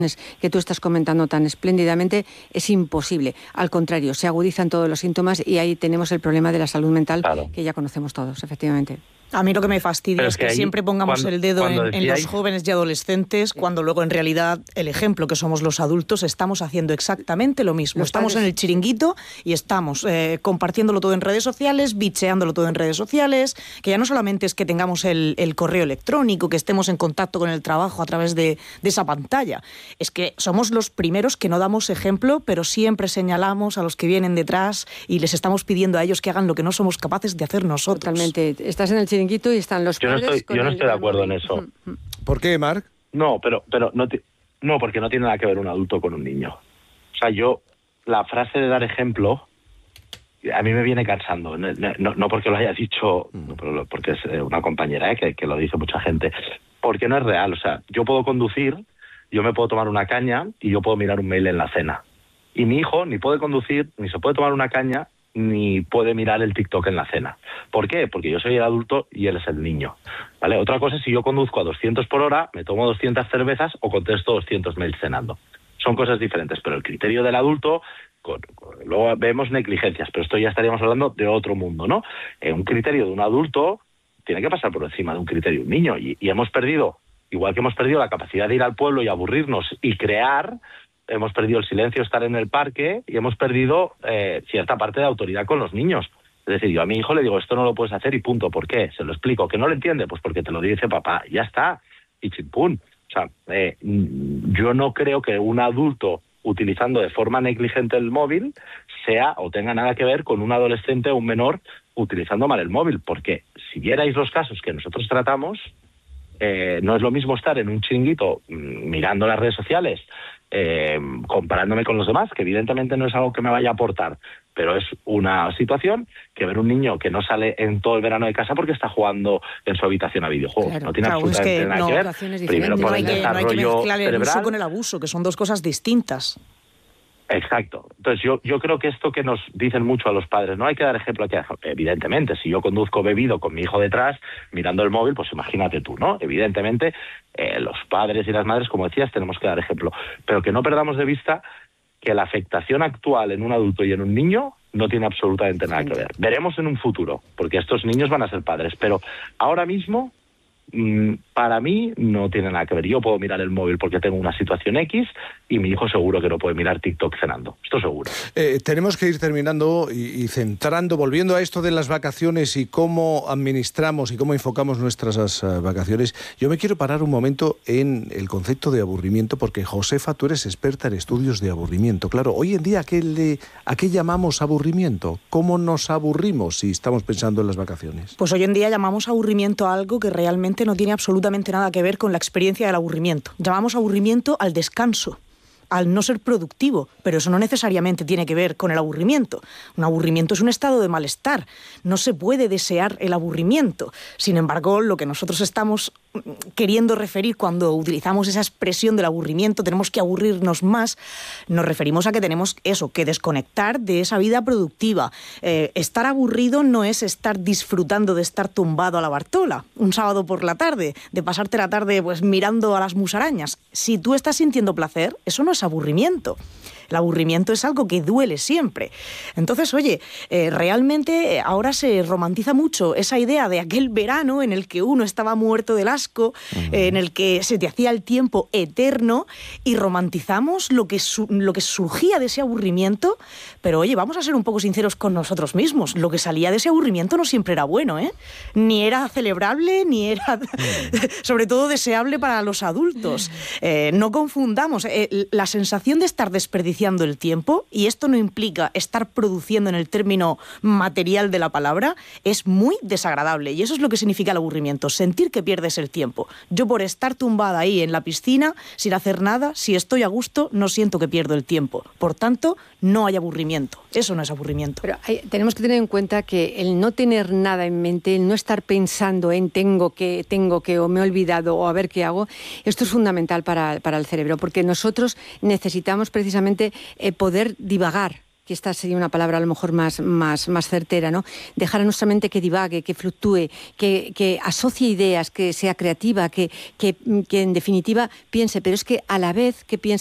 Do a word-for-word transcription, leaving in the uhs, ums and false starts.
que tú estás comentando tan espléndidamente, es imposible. Al contrario, se agudizan todos los síntomas y ahí tenemos el problema de la salud mental, claro, que ya conocemos todos, efectivamente. A mí lo que me fastidia es que, que siempre pongamos cuando, el dedo en, decíais... en los jóvenes y adolescentes, cuando luego en realidad el ejemplo que somos los adultos estamos haciendo exactamente lo mismo. Los estamos padres... en el chiringuito y estamos eh, compartiéndolo todo en redes sociales, bicheándolo todo en redes sociales, que ya no solamente es que tengamos el, el correo electrónico, que estemos en contacto con el trabajo a través de, de esa pantalla. Es que somos los primeros que no damos ejemplo, pero siempre señalamos a los que vienen detrás y les estamos pidiendo a ellos que hagan lo que no somos capaces de hacer nosotros. Totalmente. Estás en el chiringuito y están los yo no padres estoy, yo no estoy de acuerdo en eso. ¿Por qué, Marc? No, pero pero no, te, no, porque no tiene nada que ver un adulto con un niño. O sea, yo, la frase de dar ejemplo, a mí me viene cansando. No, no, no porque lo haya dicho, no, porque es una compañera, ¿eh? que, que lo dice mucha gente. Porque no es real. O sea, yo puedo conducir, yo me puedo tomar una caña y yo puedo mirar un mail en la cena. Y mi hijo ni puede conducir, ni se puede tomar una caña, ni puede mirar el TikTok en la cena. ¿Por qué? Porque yo soy el adulto y él es el niño, ¿vale? Otra cosa es si yo conduzco a doscientos por hora, me tomo doscientas cervezas o contesto doscientos mails cenando. Son cosas diferentes, pero el criterio del adulto, con, con, luego vemos negligencias, pero esto ya estaríamos hablando de otro mundo, ¿no? Eh, un criterio de un adulto tiene que pasar por encima de un criterio de un niño y, y hemos perdido, igual que hemos perdido la capacidad de ir al pueblo y aburrirnos y crear, hemos perdido el silencio, estar en el parque y hemos perdido eh, cierta parte de autoridad con los niños. Es decir, yo a mi hijo le digo, esto no lo puedes hacer y punto. ¿Por qué? Se lo explico. ¿Que no lo entiende? Pues porque te lo dice papá. Ya está. Y chimpún. O sea, eh, yo no creo que un adulto utilizando de forma negligente el móvil sea o tenga nada que ver con un adolescente o un menor utilizando mal el móvil. Porque si vierais los casos que nosotros tratamos, eh, no es lo mismo estar en un chiringuito mirando las redes sociales, Eh, comparándome con los demás, que evidentemente no es algo que me vaya a aportar, pero es una situación que ver un niño que no sale en todo el verano de casa porque está jugando en su habitación a videojuegos. Claro, no tiene claro, absolutamente es que nada no, que ver. Primero por no el hay que, desarrollo no hay que mezclar el cerebral. uso con el abuso, que son dos cosas distintas. Exacto. Entonces yo yo creo que esto que nos dicen mucho a los padres, no hay que dar ejemplo aquí. Evidentemente, si yo conduzco bebido con mi hijo detrás, mirando el móvil, pues imagínate tú, ¿no? Evidentemente, eh, los padres y las madres, como decías, tenemos que dar ejemplo. Pero que no perdamos de vista que la afectación actual en un adulto y en un niño no tiene absolutamente nada que ver. Veremos en un futuro, porque estos niños van a ser padres, pero ahora mismo, para mí no tiene nada que ver. Yo puedo mirar el móvil porque tengo una situación X y mi hijo seguro que no puede mirar TikTok cenando. Esto seguro. Eh, tenemos que ir terminando y, y centrando, volviendo a esto de las vacaciones y cómo administramos y cómo enfocamos nuestras uh, vacaciones. Yo me quiero parar un momento en el concepto de aburrimiento porque, Josefa, tú eres experta en estudios de aburrimiento. Claro, hoy en día, ¿a qué, le, ¿a qué llamamos aburrimiento? ¿Cómo nos aburrimos si estamos pensando en las vacaciones? Pues hoy en día llamamos aburrimiento a algo que realmente no tiene absolutamente nada que ver con la experiencia del aburrimiento. Llamamos aburrimiento al descanso, al no ser productivo, pero eso no necesariamente tiene que ver con el aburrimiento. Un aburrimiento es un estado de malestar, no se puede desear el aburrimiento. Sin embargo, lo que nosotros estamos queriendo referir cuando utilizamos esa expresión del aburrimiento, tenemos que aburrirnos más, nos referimos a que tenemos eso, que desconectar de esa vida productiva. Eh, estar aburrido no es estar disfrutando de estar tumbado a la Bartola un sábado por la tarde, de pasarte la tarde pues mirando a las musarañas. Si tú estás sintiendo placer, eso no es aburrimiento. El aburrimiento es algo que duele siempre. Entonces, oye, eh, realmente ahora se romantiza mucho esa idea de aquel verano en el que uno estaba muerto del asco, uh-huh. eh, en el que se te hacía el tiempo eterno y romantizamos lo que, su- lo que surgía de ese aburrimiento. Pero, oye, vamos a ser un poco sinceros con nosotros mismos. Lo que salía de ese aburrimiento no siempre era bueno, ¿eh? Ni era celebrable, ni era, uh-huh. sobre todo, deseable para los adultos. Eh, no confundamos eh, la sensación de estar desperdiciando el tiempo, y esto no implica estar produciendo en el término material de la palabra, es muy desagradable, y eso es lo que significa el aburrimiento, sentir que pierdes el tiempo. Yo, por estar tumbada ahí en la piscina sin hacer nada, si estoy a gusto, no siento que pierdo el tiempo. Por tanto, no hay aburrimiento. Eso no es aburrimiento. Pero hay, tenemos que tener en cuenta que el no tener nada en mente, el no estar pensando en tengo que, tengo que, o me he olvidado, o a ver qué hago, esto es fundamental para, para el cerebro, porque nosotros necesitamos precisamente Eh, poder divagar, que esta sería una palabra a lo mejor más, más, más certera, ¿no? Dejar a nuestra mente que divague, que fluctúe, que, que asocie ideas, que sea creativa, que, que, que en definitiva piense, pero es que a la vez que piense